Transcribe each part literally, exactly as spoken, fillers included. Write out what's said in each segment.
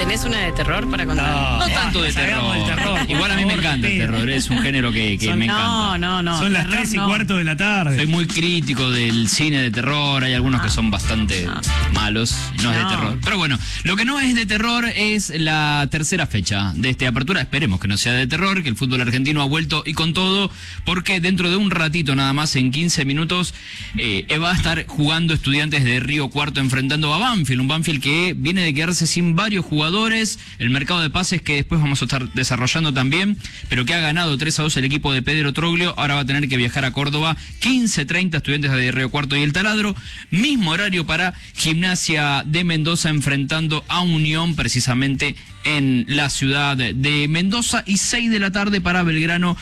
¿Tenés una de terror para contar? No, No tanto de terror. el terror. Igual a mí me encanta el terror, es un género que, que Son- me No, encanta. no, no. Son las terror tres y no. cuarto de la tarde. Soy muy crítico del cine de terror, hay algunos que son bastante malos, no es de No. terror. Pero bueno, lo que no es de terror es la tercera fecha de esta apertura, esperemos que no sea de terror, que el fútbol argentino ha vuelto y con todo, porque dentro de un ratito nada más, en quince minutos, eh, va a estar jugando Estudiantes de Río Cuarto enfrentando a Banfield, un Banfield que viene de quedarse sin varios jugadores, el mercado de pases que después vamos a estar desarrollando también, pero que ha ganado tres a dos el equipo de Pedro Troglio, ahora va a tener que viajar a Córdoba, quince treinta Estudiantes de Río Cuarto y el Taladro, mismo horario para Gimnasia de Mendoza enfrentando a Unión precisamente en la ciudad de Mendoza, y seis de la tarde para Belgrano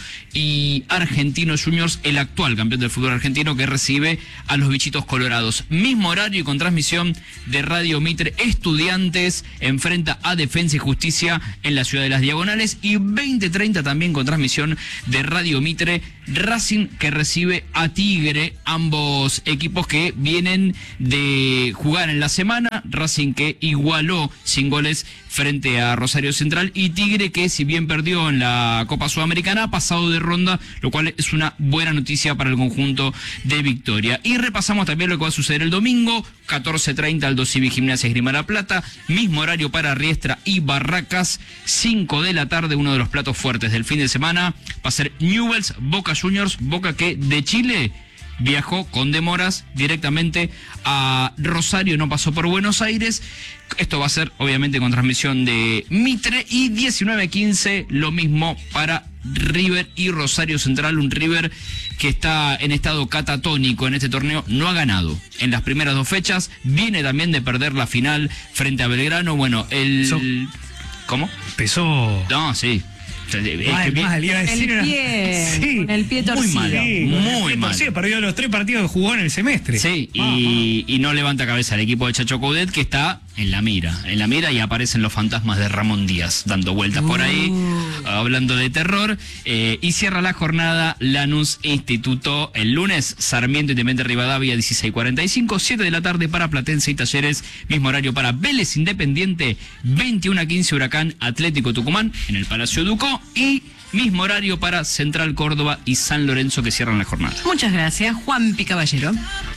y Argentinos Juniors, el actual campeón del fútbol argentino que recibe a los bichitos colorados. Mismo horario y con transmisión de Radio Mitre, Estudiantes enfrenta a Defensa y Justicia en la ciudad de Las Diagonales, y veinte treinta también con transmisión de Radio Mitre, Racing que recibe a Tigre, ambos equipos que vienen de jugar en la semana, Racing que igualó sin goles frente a Rosario Central, y Tigre que si bien perdió en la Copa Sudamericana ha pasado de ronda, lo cual es una buena noticia para el conjunto de Victoria. Y repasamos también lo que va a suceder el domingo, catorce treinta Aldo Civi Gimnasia Esgrima La Plata, mismo horario para Riestra y Barracas, cinco de la tarde, uno de los platos fuertes del fin de semana va a ser Newell's Boca Juniors, Boca que de Chile viajó con demoras directamente a Rosario, no pasó por Buenos Aires. Esto va a ser obviamente con transmisión de Mitre, y diecinueve quince lo mismo para River y Rosario Central, un River que está en estado catatónico en este torneo, no ha ganado en las primeras dos fechas, viene también de perder la final frente a Belgrano. Bueno, el... So- ¿Cómo? Pesó. No, sí. Es que Mal, bien- mal, iba a decir El una- pie, Sí. con el pie Muy torcido. mal. Sí, Muy mal. Sí, perdió los tres partidos que jugó en el semestre. Sí, Ah, y, y no levanta cabeza el equipo de Chacho Coudet, que está en la mira, en la mira, y aparecen los fantasmas de Ramón Díaz dando vueltas por ahí, hablando de terror, eh, y cierra la jornada Lanús Instituto el lunes, Sarmiento Independiente Rivadavia dieciséis cuarenta y cinco, siete de la tarde para Platense y Talleres, mismo horario para Vélez Independiente, veintiuno quince Huracán Atlético Tucumán en el Palacio Ducó, y mismo horario para Central Córdoba y San Lorenzo que cierran la jornada. Muchas gracias, Juan Pi Caballero.